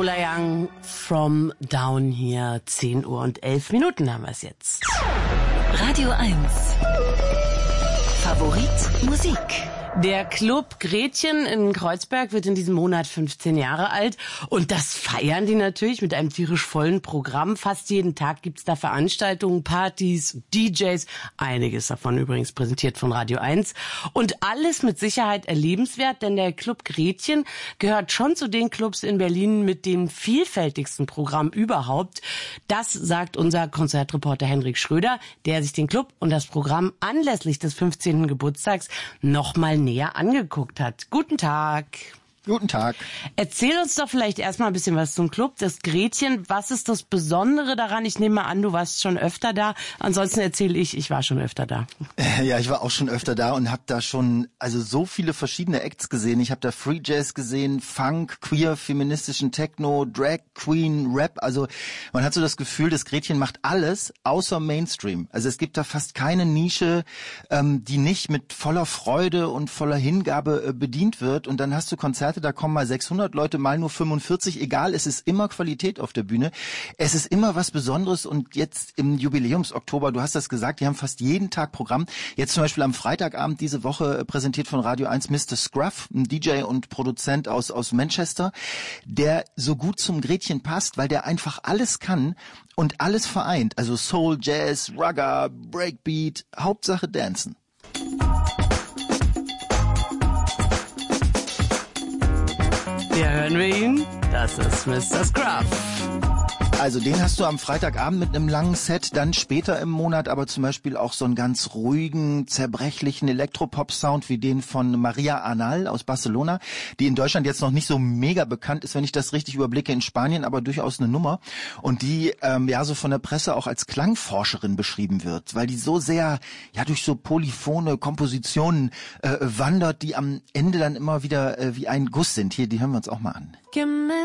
Lola Young, From Down Here, 10 Uhr und 11 Minuten haben wir es jetzt. Radio 1. Favorit Musik. Der Club Gretchen in Kreuzberg wird in diesem Monat 15 Jahre alt und das feiern die natürlich mit einem tierisch vollen Programm. Fast jeden Tag gibt's da Veranstaltungen, Partys, DJs, einiges davon übrigens präsentiert von Radio 1 und alles mit Sicherheit erlebenswert, denn der Club Gretchen gehört schon zu den Clubs in Berlin mit dem vielfältigsten Programm überhaupt. Das sagt unser Konzertreporter Henrik Schröder, der sich den Club und das Programm anlässlich des 15. Geburtstags nochmal näher angeguckt hat. Guten Tag. Guten Tag. Erzähl uns doch vielleicht erstmal ein bisschen was zum Club, das Gretchen. Was ist das Besondere daran? Ich nehme mal an, du warst schon öfter da. Ansonsten erzähle ich war schon öfter da. Ja, ich war auch schon öfter da und habe da schon so viele verschiedene Acts gesehen. Ich habe da Free Jazz gesehen, Funk, Queer, feministischen Techno, Drag, Queen, Rap. Also man hat so das Gefühl, das Gretchen macht alles außer Mainstream. Also es gibt da fast keine Nische, die nicht mit voller Freude und voller Hingabe bedient wird. Und dann hast du Konzerte, da kommen mal 600 Leute, mal nur 45. Egal, es ist immer Qualität auf der Bühne. Es ist immer was Besonderes und jetzt im Jubiläumsoktober, du hast das gesagt, die haben fast jeden Tag Programm. Jetzt zum Beispiel am Freitagabend diese Woche präsentiert von Radio 1 Mr. Scruff, ein DJ und Produzent aus Manchester, der so gut zum Gretchen passt, weil der einfach alles kann und alles vereint. Also Soul, Jazz, Ragga, Breakbeat, Hauptsache Dancen. Hier hören wir ihn. Das ist Mr. Scruff. Also den hast du am Freitagabend mit einem langen Set, dann später im Monat aber zum Beispiel auch so einen ganz ruhigen, zerbrechlichen Elektropop-Sound wie den von Maria Arnal aus Barcelona, die in Deutschland jetzt noch nicht so mega bekannt ist, wenn ich das richtig überblicke, in Spanien aber durchaus eine Nummer und die so von der Presse auch als Klangforscherin beschrieben wird, weil die so sehr durch so polyphone Kompositionen wandert, die am Ende dann immer wieder wie ein Guss sind. Hier, die hören wir uns auch mal an.